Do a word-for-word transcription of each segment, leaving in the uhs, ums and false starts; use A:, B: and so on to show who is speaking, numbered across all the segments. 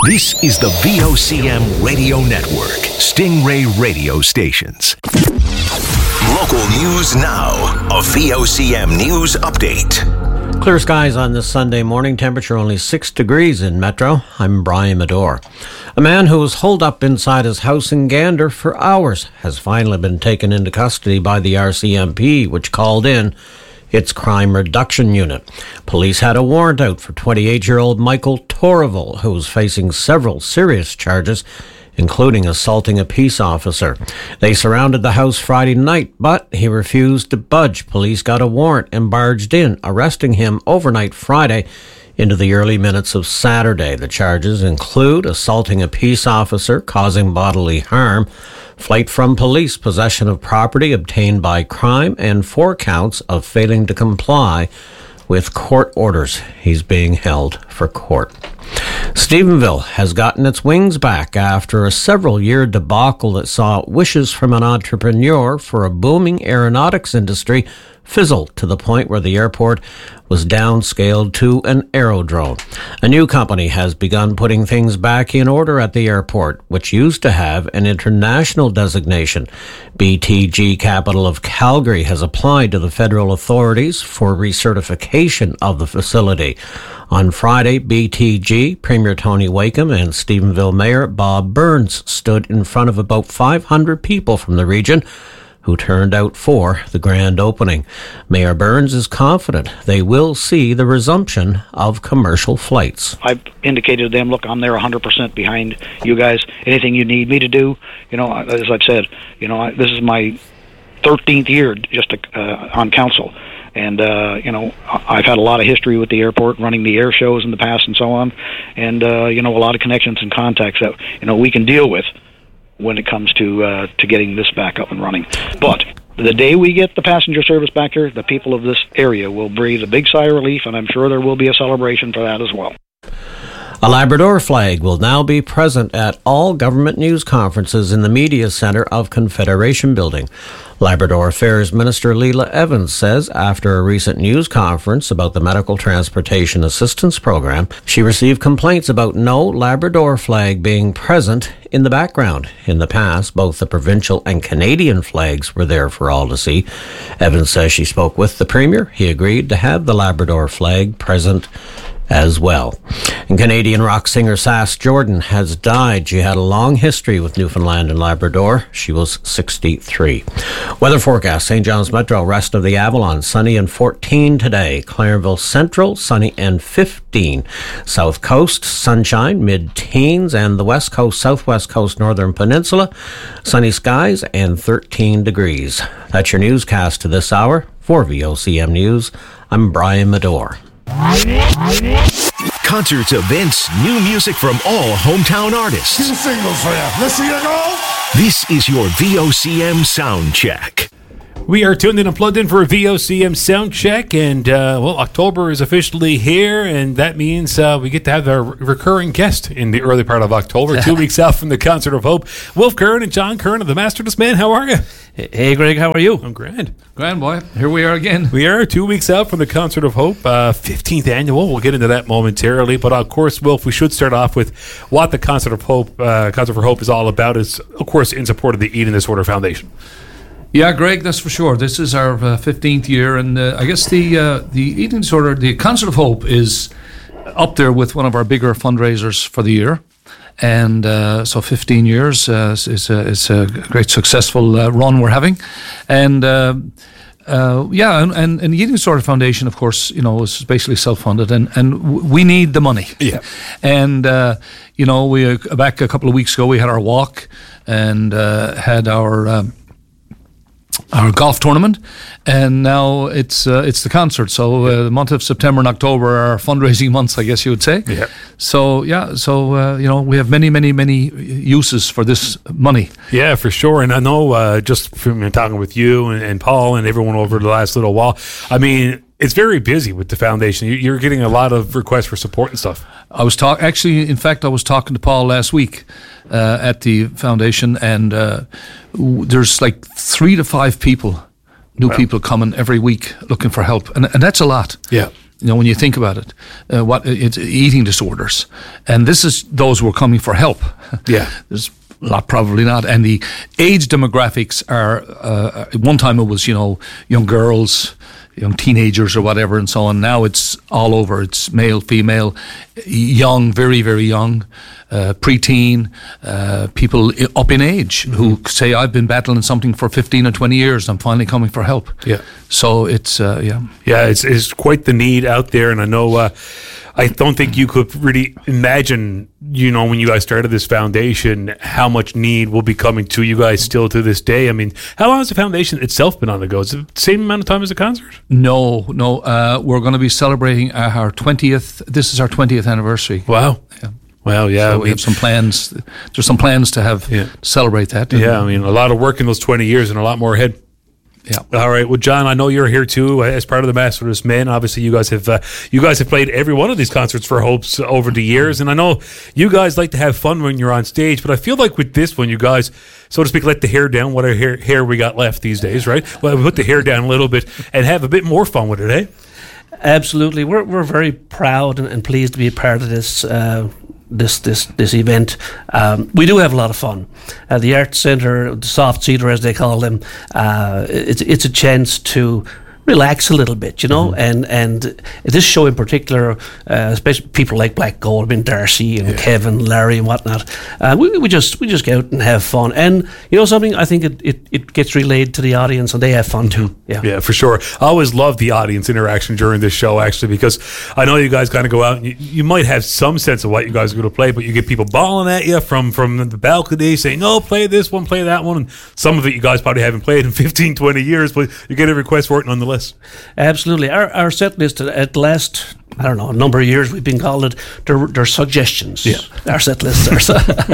A: This is the V O C M Radio Network, Stingray Radio Stations. Local news now. A V O C M News Update.
B: Clear skies on this Sunday morning. Temperature only six degrees in Metro. I'm Brian Medore. A man who was holed up inside his house in Gander for hours has finally been taken into custody by the R C M P, which called in its crime reduction unit. Police had a warrant out for twenty-eight-year-old Michael Torrival, who was facing several serious charges, including assaulting a peace officer. They surrounded the house Friday night, but he refused to budge. Police got a warrant and barged in, arresting him overnight Friday into the early minutes of Saturday. The charges include assaulting a peace officer, causing bodily harm, flight from police, possession of property obtained by crime, and four counts of failing to comply with court orders. He's being held for court. Stephenville has gotten its wings back after a several-year debacle that saw wishes from an entrepreneur for a booming aeronautics industry fizzle to the point where the airport was downscaled to an aerodrome. A new company has begun putting things back in order at the airport, which used to have an international designation. B T G Capital of Calgary has applied to the federal authorities for recertification of the facility. On Friday, B T G, Premier Tony Wakeham, and Stephenville Mayor Bob Burns stood in front of about five hundred people from the region who turned out for the grand opening. Mayor Burns is confident they will see the resumption of commercial flights.
C: I've indicated to them, look, I'm there one hundred percent behind you guys. Anything you need me to do, you know, as I've said, you know, this is my thirteenth year just uh, on council. And, uh, you know, I've had a lot of history with the airport, running the air shows in the past and so on. And, uh, you know, a lot of connections and contacts that, you know, we can deal with when it comes to uh, to getting this back up and running. But the day we get the passenger service back here, the people of this area will breathe a big sigh of relief, and I'm sure there will be a celebration for that as well.
B: A Labrador flag will now be present at all government news conferences in the Media Centre of Confederation Building. Labrador Affairs Minister Leela Evans says after a recent news conference about the Medical Transportation Assistance Program, she received complaints about no Labrador flag being present in the background. In the past, both the provincial and Canadian flags were there for all to see. Evans says she spoke with the Premier. He agreed to have the Labrador flag present as well. And Canadian rock singer Sass Jordan has died. She had a long history with Newfoundland and Labrador. She was sixty-three. Weather forecast, Saint John's Metro, rest of the Avalon, sunny and fourteen today. Clarenville Central, sunny and fifteen. South Coast, sunshine, mid-teens, and the West Coast, Southwest Coast, Northern Peninsula, sunny skies and thirteen degrees. That's your newscast to this hour. For V O C M News, I'm Brian Medore.
A: Concerts, events, new music from all hometown artists.
D: Two singles for you. Let's see you go.
A: This is your V O C M Sound Check.
E: We are tuned in and plugged in for a V O C M sound check, and uh, well, October is officially here, and that means uh, we get to have our recurring guest in the early part of October, two weeks out from the Concert of Hope. Wolf Kern and John Kern of the Masterless Man. How are you?
F: Hey, Greg, how are you?
E: I'm grand.
F: Grand, boy. Here we are again.
E: We are two weeks out from the Concert of Hope, uh, fifteenth annual. We'll get into that momentarily, but of course, Wolf, we should start off with what the Concert of Hope, uh, Concert for Hope is all about. Is of course in support of the Eating Disorder Foundation.
F: Yeah, Greg, that's for sure. This is our uh, fifteenth year, and uh, I guess the uh, the Eating Disorder, the Concert of Hope is up there with one of our bigger fundraisers for the year. And uh, so fifteen years uh, is, a, is a great successful uh, run we're having. And uh, uh, yeah, and, and, and the Eating Disorder Foundation, of course, you know, is basically self-funded, and, and we need the money.
E: Yeah.
F: And, uh, you know, we uh, back a couple of weeks ago, we had our walk and uh, had our... Um, our golf tournament, and now it's uh, it's the concert. So uh, the month of September and October are our fundraising months, I guess you would say.
E: Yeah.
F: So yeah, so uh, you know, we have many, many, many uses for this money.
E: Yeah, for sure. And I know uh, just from talking with you and, and Paul and everyone over the last little while, I mean, it's very busy with the foundation. You're getting a lot of requests for support and stuff.
F: I was talk actually, in fact, I was talking to Paul last week uh, at the foundation, and uh, w- there's like three to five people, new
E: wow.
F: people coming every week looking for help, and and that's a lot.
E: Yeah.
F: You know, when you think about it, uh, what it's eating disorders, and this is those who are coming for help.
E: Yeah,
F: there's a lot, probably not, and the age demographics are. Uh, at one time it was, you know, young girls, young teenagers or whatever, and so on. Now it's all over. It's male, female, young, very, very young, uh, preteen, uh, people up in age mm-hmm. who say, I've been battling something for fifteen or twenty years. I'm finally coming for help.
E: Yeah.
F: So it's, uh, yeah.
E: Yeah, it's, it's quite the need out there. And I know, uh, I don't think you could really imagine, you know, when you guys started this foundation, how much need will be coming to you guys still to this day. I mean, how long has the foundation itself been on the go? Is it the same amount of time as the concert?
F: No, no. Uh, we're going to be celebrating our twentieth. This is our twentieth anniversary.
E: Wow.
F: Yeah.
E: Well, yeah.
F: So
E: I
F: we
E: mean,
F: have some plans. There's some plans to have
E: yeah.
F: to celebrate that.
E: Yeah, I mean, a lot of work in those twenty years and a lot more ahead.
F: Yeah.
E: All right. Well, John, I know you're here too as part of the Masterless Men. Obviously, you guys have uh, you guys have played every one of these concerts for Hopes over the years, and I know you guys like to have fun when you're on stage. But I feel like with this one, you guys, so to speak, let the hair down. What hair, hair we got left these days, right? Well, we put the hair down a little bit and have a bit more fun with it, eh?
G: Absolutely. We're we're very proud and, and pleased to be a part of this. Uh, This this this event. Um, we do have a lot of fun. Uh, the Arts Centre, the Soft Seater as they call them, uh, it's it's a chance to relax a little bit, you know, mm-hmm. and and this show in particular, uh, especially people like Black Gold, I mean Darcy and yeah. Kevin, Larry and whatnot, uh, we, we just we just go out and have fun, and you know something, I think it, it, it gets relayed to the audience and they have fun too. Yeah,
E: yeah, for sure. I always love the audience interaction during this show actually, because I know you guys kind of go out and you, you might have some sense of what you guys are going to play, but you get people bawling at you from from the balcony saying, no, play this one, play that one, and some of it you guys probably haven't played in fifteen, twenty years, but you get a request for it nonetheless.
G: Absolutely. Our our set list at the last, I don't know, a number of years we've been called it, they're, they're suggestions.
E: Yeah.
G: Our set lists are.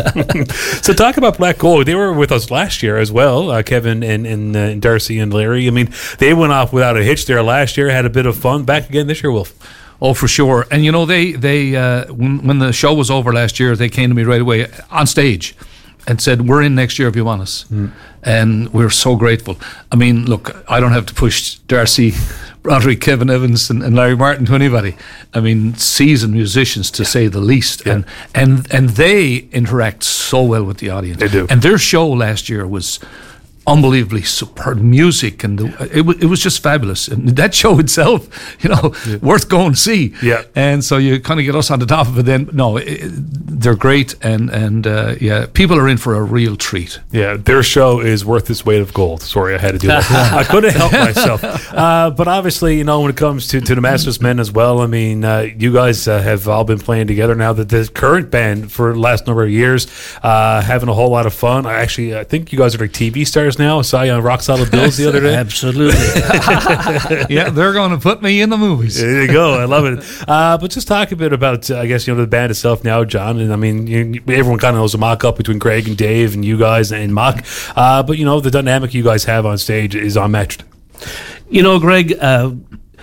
E: So talk about Black Gold. They were with us last year as well, uh, Kevin and, and, uh, and Darcy and Larry. I mean, they went off without a hitch there last year, had a bit of fun. Back again this year, Wolf.
F: Oh, for sure. And, you know, they, they uh, when, when the show was over last year, they came to me right away on stage and said, we're in next year if you want us. Mm. And we're so grateful. I mean, look, I don't have to push Darcy, Roderick, Kevin Evans and, and Larry Martin to anybody. I mean, seasoned musicians to say the least.
E: Yeah.
F: And, and and they interact so well with the audience.
E: They do.
F: And their show last year was unbelievably superb music, and the, it, w- it was just fabulous. And that show itself, you know, yeah. worth going to see.
E: Yeah.
F: And so you kind of get us on the top of it. Then no, it, they're great, and and uh, yeah, people are in for a real treat.
E: Yeah, their show is worth its weight of gold. Sorry, I had to do that. I couldn't help myself. Uh, but obviously, you know, when it comes to, to the Masterless Men as well, I mean, uh, you guys uh, have all been playing together now. That the current band for the last number of years, uh, having a whole lot of fun. I actually, I think you guys are like T V stars now. I saw you on Rock Solid Bills the other day.
G: Absolutely.
F: Yeah, they're going to put me in the movies.
E: There you go. I love it. Uh, but just talk a bit about, uh, I guess, you know, the band itself now, John. And I mean, you, everyone kind of knows the mock-up between Greg and Dave and you guys and Mock. Uh, but, you know, the dynamic you guys have on stage is unmatched.
G: You know, Greg, uh,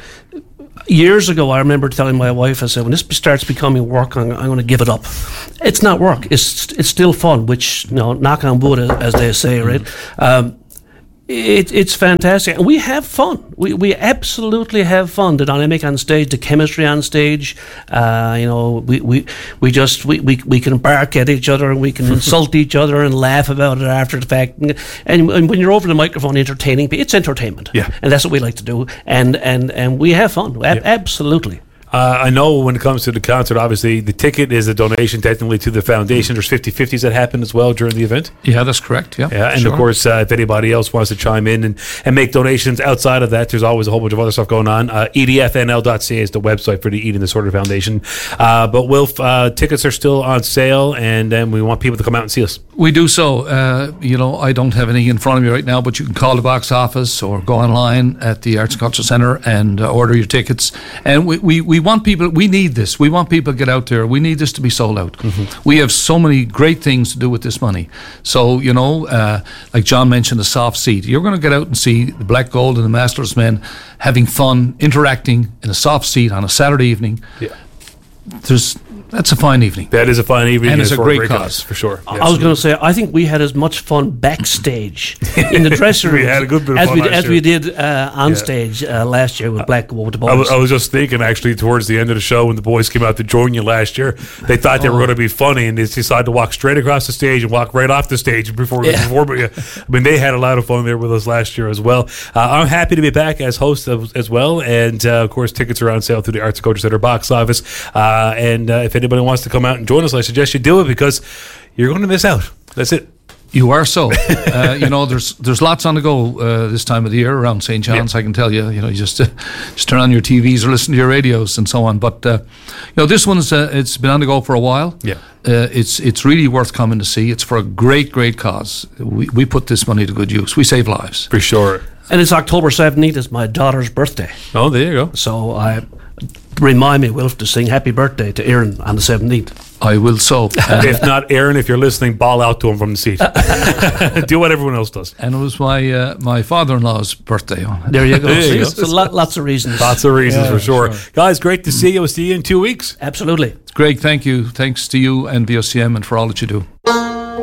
G: years ago, I remember telling my wife, I said, when this starts becoming work, I'm, I'm going to give it up. It's not work. It's it's still fun, which, you know, knock on wood, as they say, right? Um, it, it's fantastic. And we have fun. We we absolutely have fun. The dynamic on stage, the chemistry on stage, uh, you know, we, we, we just, we, we, we can bark at each other and we can insult each other and laugh about it after the fact. And, and when you're over the microphone entertaining, it's entertainment.
E: Yeah.
G: And that's what we like to do. And, and, and we have fun. A-
E: yeah.
G: Absolutely.
E: Uh, I know when it comes to the concert, obviously, the ticket is a donation technically to the foundation. There's fifty-fifties that happen as well during the event.
F: Yeah, that's correct. Yeah,
E: yeah, and
F: sure.
E: of course, uh, if anybody else wants to chime in and, and make donations outside of that, there's always a whole bunch of other stuff going on. Uh, E D F N L dot C A is the website for the Eating Disorder Foundation. Uh, but Wilf, uh, tickets are still on sale, and then we want people to come out and see us.
F: We do so. Uh, you know, I don't have any in front of me right now, but you can call the box office or go online at the Arts and Culture Centre and uh, order your tickets. And we, we, we want people, we need this. We want people to get out there. We need this to be sold out. Mm-hmm. We have so many great things to do with this money. So, you know, uh, like John mentioned, the soft seat. You're going to get out and see the Black Gold and the Masterless Men having fun, interacting in a soft seat on a Saturday evening.
E: Yeah.
F: There's That's a fine evening.
E: That is a fine evening.
F: And it's a
E: for
F: great cause.
E: for sure.
G: I was going to say, I think we had as much fun backstage in the dressing room
E: We had a good bit of
G: as,
E: fun
G: we,
E: last
G: as
E: year.
G: we did uh, on
E: Yeah.
G: stage uh, last year with Black with the
E: I was,
G: Boys.
E: I was just thinking, actually, towards the end of the show, when the boys came out to join you last year, they thought they were going to be funny, and they decided to walk straight across the stage and walk right off the stage before.
G: Yeah.
E: before I mean, they had a lot of fun there with us last year as well. Uh, I'm happy to be back as host of, as well, and uh, of course, tickets are on sale through the Arts and Culture Center box office. Uh, and uh, if anybody wants to come out and join us, I suggest you do it because you're going to miss out. That's it.
F: You are so. uh, you know, there's there's lots on the go uh, this time of the year around Saint John's.
E: Yeah.
F: I can tell you. You know, you just uh, just turn on your T Vs or listen to your radios and so on. But uh, you know, this one's uh, it's been on the go for a while.
E: Yeah.
F: Uh, it's it's really worth coming to see. It's for a great great cause. We we put this money to good use. We save lives.
E: For sure.
G: and it's October seventeenth. It's my daughter's birthday.
E: Oh, there you go.
G: So I remind me, Wilf, to sing happy birthday to Erin on the seventeenth.
F: I will so. Uh,
E: If not, Aaron, if you're listening, ball out to him from the seat. Do what everyone else does.
F: and it was my uh, my father-in-law's birthday on it.
G: There you go.
E: There you
G: See,
E: go.
G: So lo- lots of reasons.
E: Lots of reasons
F: Yeah,
E: for sure.
F: sure.
E: Guys, great to see you. We'll see you in two weeks.
G: Absolutely.
F: Greg, thank you. Thanks to you and V O C M and for all that you do.